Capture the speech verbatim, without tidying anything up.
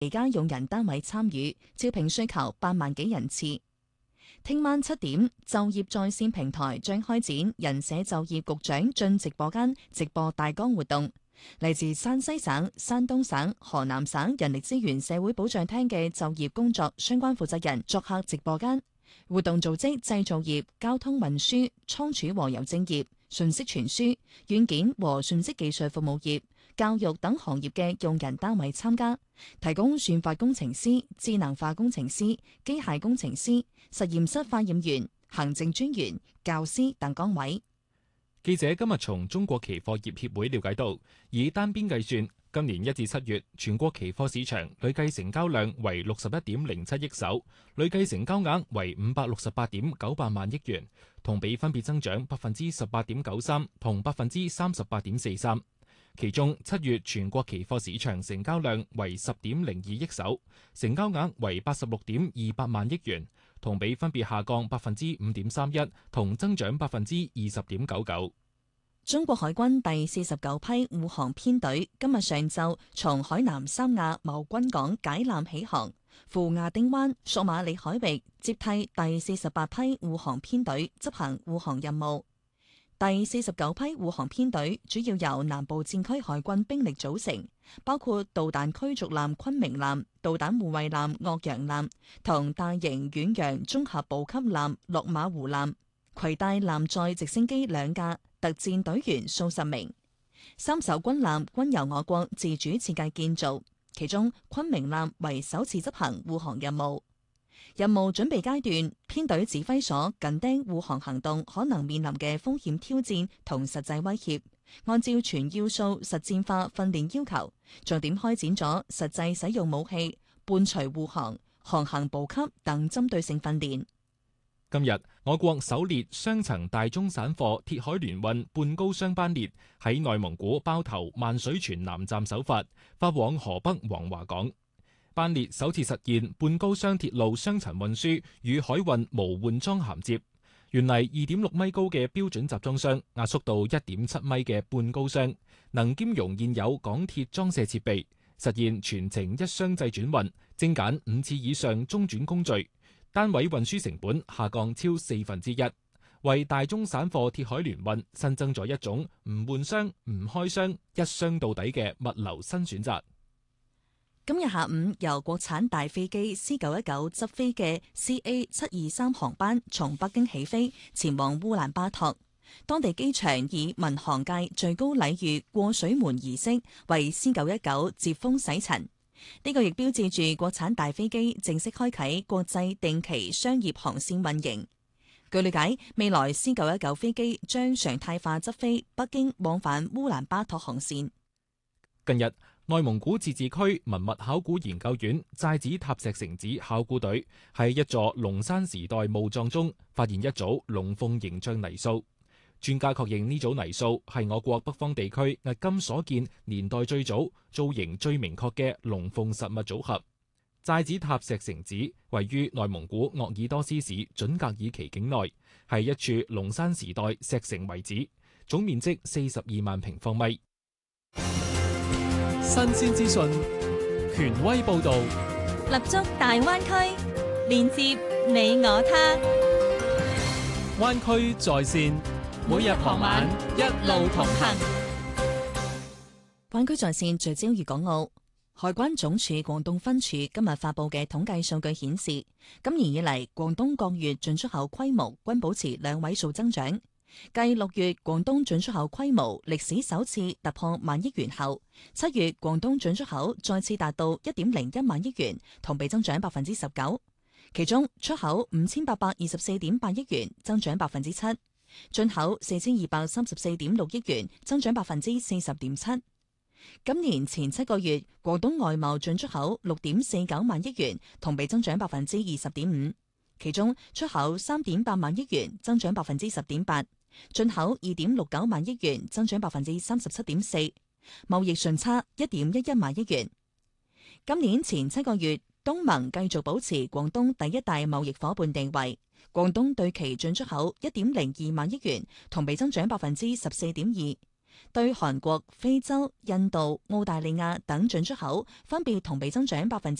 幾間用人單位參與，招聘需求八萬幾人次。聽晚七點，就業在線平台將開展人社就業局長進直播間直播大綱活動。嚟自山西省、山東省、河南省人力資源社會保障廳嘅就業工作相關負責人作客直播間。活動組織製造業、交通運輸、倉儲和郵政業、信息傳輸、軟件和信息技術服務業、教育等行業嘅用人單位參加，提供算法工程師、智能化工程師、機械工程師、實驗室化驗員、行政專員、教師等崗位。 記者今日從中國期貨業協會了解到，以單邊計算，今年一至七月全國期貨市場累計成交量為六十一點零七億手，累計成交額為五百六十八點九八萬億元，同比分別增長百分之十八點九三同百分之三十八點四三。其中七月全國期貨市場成交量為十點零二億手，成交額為八十六點二八萬億元，同比分別下降百分之五點三一同增長百分之二十點九九。 中國海軍第四十九批護航編隊今日上晝從海南三亞某軍港解纜起航，赴亞丁灣、索馬里海域接替第四十八批護航編隊執行護航任務。第四十九批護航編隊主要由南部戰區海軍兵力組成，包括導彈驅逐艦昆明艦、導彈護衛艦岳陽艦同大型遠洋綜合補給艦落馬湖艦，攜帶艦載直升機兩架，特戰隊員數十名。三艘軍艦均由我國自主設計建造，其中昆明艦為首次執行護航任務。任務準備階段，編隊指揮所緊盯護航行動可能面臨嘅風險挑戰同實際威脅，按照全要素實戰化訓練要求，重點開展咗實際使用武器、伴隨護航、航行補給等針對性訓練。 今日，我國首列雙層大宗散貨鐵海聯運半高箱班列喺內蒙古包頭萬水泉南站首發，發往河北黃華港。班列首次實現半高箱鐵路雙層運輸與海運無換裝銜接，原嚟二點六米高嘅標準集裝箱壓縮到一點七米嘅半高箱，能兼容現有港鐵裝卸設備，實現全程一箱制轉運，精簡五次以上中轉工序，單位運輸成本下降超四分之一，為大宗散貨鐵海聯運新增咗一種唔換箱、唔開箱、一箱到底嘅物流新選擇。 今日下午由國產大飛機 C 九一九執飛嘅 C A 七二三航班從北京起飛，前往烏蘭巴托。當地機場以民航界最高禮遇過水門儀式為 C 九一九接風洗塵。呢個亦標誌住國產大飛機正式開啟國際定期商業航線運營。據了解，未來 C 九一九飛機將常態化執飛北京往返烏蘭巴托航線。 近日，內蒙古自治區文物考古研究院寨子塔石城址考古隊喺一座龍山時代墓葬中發現一組龍鳳形象泥塑，專家確認呢組泥塑係我國北方地區迄今所見年代最早、造型最明確嘅龍鳳實物組合。寨子塔石城址位於內蒙古鄂爾多斯市準格爾旗境內，係一處龍山時代石城遺址，總面積四十二萬平方米。 新鮮資訊，權威報導， 立足大灣區，連接你我他。 灣區在線，每日傍晚一路同行。 灣區在線聚焦粵港澳。海關總署廣東分署今日發佈嘅統計數據顯示，今年以嚟廣東各月進出口規模均保持兩位數增長。繼六月廣東進出口規模歷史首次突破萬億元後，七月廣東進出口再次達到一點零一萬億元，同比增長百分之十九。其中出口五千八百二十四點八億元，增長百分之七；進口四千二百三十四點六億元，增長百分之四十點七。今年前七個月，廣東外貿進出口六點四九萬億元，同比增長百分之二十點五。其中出口三點八萬億元，增長百分之十點八。進口二點六九萬億元，增長百分之三十七點四，貿易順差一點一一萬億元。今年前七個月，東盟繼續保持廣東第一大貿易夥伴地位，廣東對其進出口一點零二萬億元，同比增長百分之十四點二。 對韓國、非洲、印度、澳大利亞等進出口分別同比增長百分之